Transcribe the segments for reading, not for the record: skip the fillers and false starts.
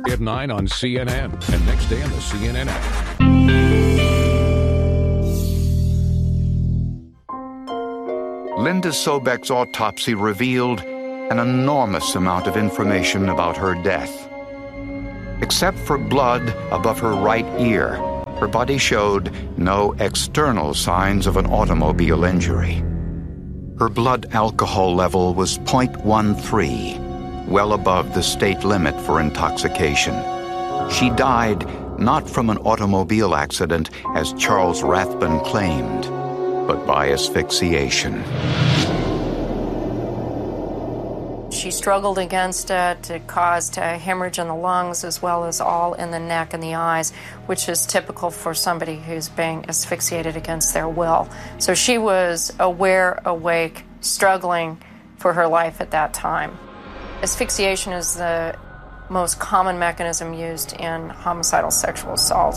At 9 on CNN and next day on the CNN app. Linda Sobek's autopsy revealed an enormous amount of information about her death. Except for blood above her right ear, her body showed no external signs of an automobile injury. Her blood alcohol level was 0.13, well above the state limit for intoxication. She died not from an automobile accident, as Charles Rathbun claimed, but by asphyxiation. She struggled against it. It caused a hemorrhage in the lungs as well as all in the neck and the eyes, which is typical for somebody who's being asphyxiated against their will. So she was aware, awake, struggling for her life at that time. Asphyxiation is the most common mechanism used in homicidal sexual assault.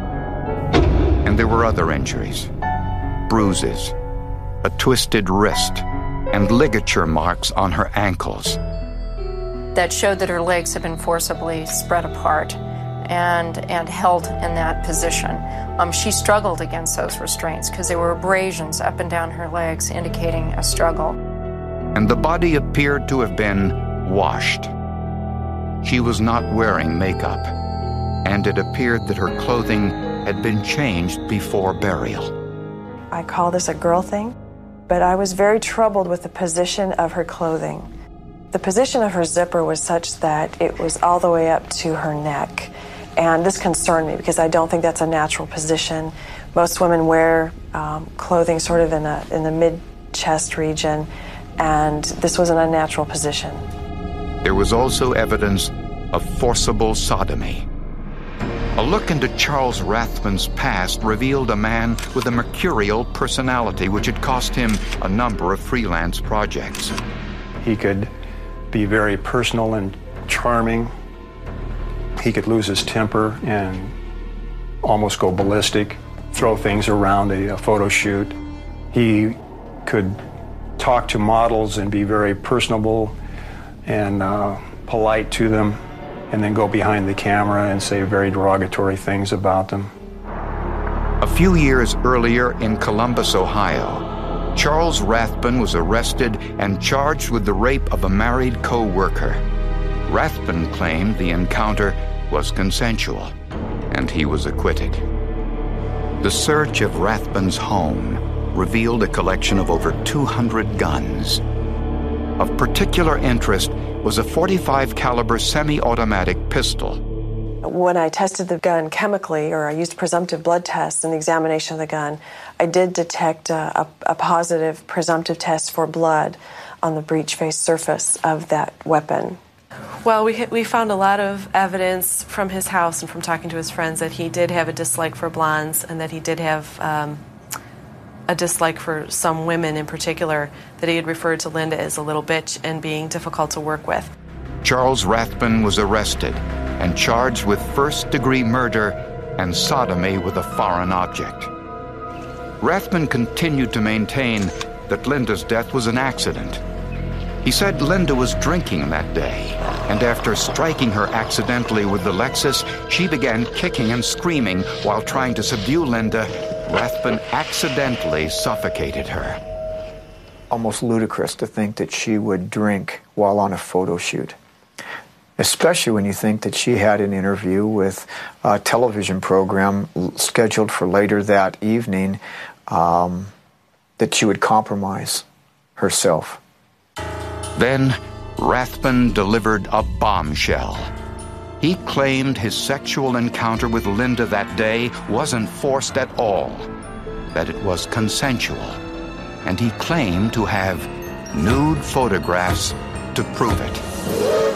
And there were other injuries, bruises, a twisted wrist, and ligature marks on her ankles. That showed that her legs had been forcibly spread apart and held in that position. She struggled against those restraints because there were abrasions up and down her legs indicating a struggle. And the body appeared to have been washed. She was not wearing makeup, and it appeared that her clothing had been changed before burial. I call this a girl thing, but I was very troubled with the position of her clothing. The position of her zipper was such that it was all the way up to her neck. And this concerned me because I don't think that's a natural position. Most women wear clothing sort of in the mid-chest region, and this was an unnatural position. There was also evidence of forcible sodomy. A look into Charles Rathbun's past revealed a man with a mercurial personality which had cost him a number of freelance projects. He could be very personal and charming. He could lose his temper and almost go ballistic, throw things around a photo shoot. He could talk to models and be very personable and polite to them, and then go behind the camera and say very derogatory things about them. A few years earlier in Columbus, Ohio, Charles Rathbun was arrested and charged with the rape of a married co-worker. Rathbun claimed the encounter was consensual, and he was acquitted. The search of Rathbun's home revealed a collection of over 200 guns. Of particular interest was a .45 caliber semi-automatic pistol. When I tested the gun chemically, or I used presumptive blood tests in the examination of the gun, I did detect a positive presumptive test for blood on the breech face surface of that weapon. Well, we found a lot of evidence from his house and from talking to his friends that he did have a dislike for blondes and that he did have a dislike for some women in particular, that he had referred to Linda as a little bitch and being difficult to work with. Charles Rathbun was arrested and charged with first-degree murder and sodomy with a foreign object. Rathbun continued to maintain that Linda's death was an accident. He said Linda was drinking that day, and after striking her accidentally with the Lexus, she began kicking and screaming while trying to subdue Linda. Rathbun accidentally suffocated her. Almost ludicrous to think that she would drink while on a photo shoot, especially when you think that she had an interview with a television program scheduled for later that evening, that she would compromise herself. Then Rathbun delivered a bombshell. He claimed his sexual encounter with Linda that day wasn't forced at all, that it was consensual, and he claimed to have nude photographs to prove it.